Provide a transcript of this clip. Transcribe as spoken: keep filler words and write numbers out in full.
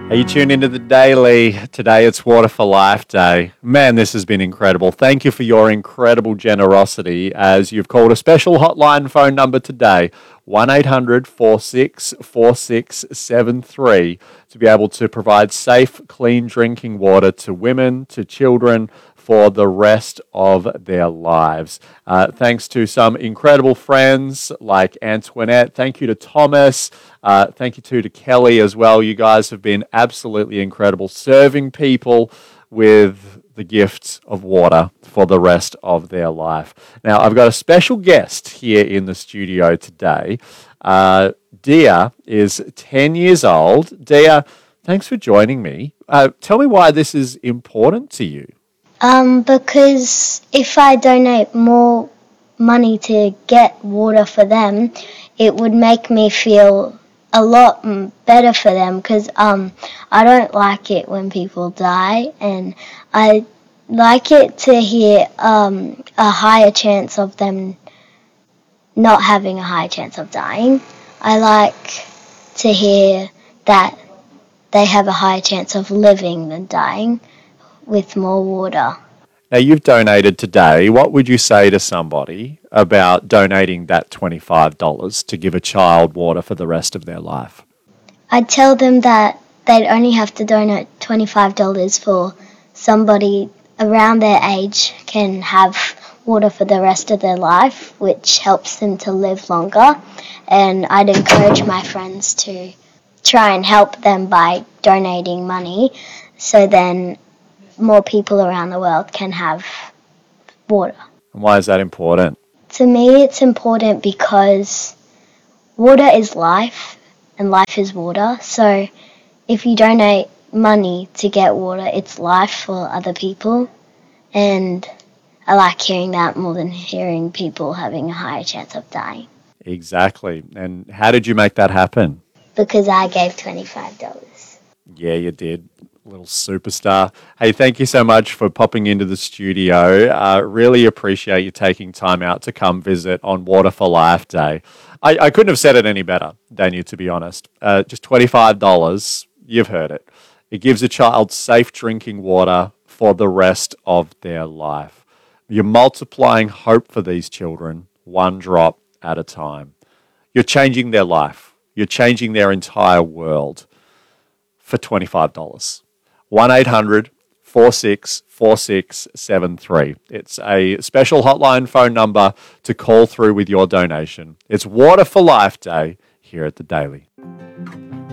Are you tuned into the Daily? Today it's Water for Life Day. Man, this has been incredible. Thank you for your incredible generosity as you've called a special hotline phone number today, one eight hundred four six four six seven three, to be able to provide safe, clean drinking water to women, to children, for the rest of their lives. Uh, thanks to some incredible friends like Antoinette. Thank you to Thomas. Uh, thank you too to Kelly as well. You guys have been absolutely incredible, serving people with the gift of water for the rest of their life. Now, I've got a special guest here in the studio today. Uh, Dia is ten years old. Dia, thanks for joining me. Uh, tell me why this is important to you. Um, because if I donate more money to get water for them, it would make me feel a lot better for them, because um, I don't like it when people die, and I like it to hear um, a higher chance of them not having a high chance of dying. I like to hear that they have a higher chance of living than dying with more water. Now, you've donated today. What would you say to somebody about donating that twenty-five dollars to give a child water for the rest of their life? I'd tell them that they'd only have to donate twenty-five dollars for somebody around their age can have water for the rest of their life, which helps them to live longer. And I'd encourage my friends to try and help them by donating money, so then more people around the world can have water. And why is that important? To me, it's important because water is life, and life is water. So if you donate money to get water, it's life for other people. And I like hearing that more than hearing people having a higher chance of dying. Exactly. And how did you make that happen? Because I gave twenty-five dollars. Yeah, you did. Little superstar. Hey, thank you so much for popping into the studio. Uh, really appreciate you taking time out to come visit on Water for Life Day. I, I couldn't have said it any better, Daniel, to be honest. Uh, just twenty-five dollars, you've heard it. It gives a child safe drinking water for the rest of their life. You're multiplying hope for these children, one drop at a time. You're changing their life. You're changing their entire world for twenty-five dollars. one eight hundred four six four six seven three. It's a special hotline phone number to call through with your donation. It's Water for Life Day here at the Daily.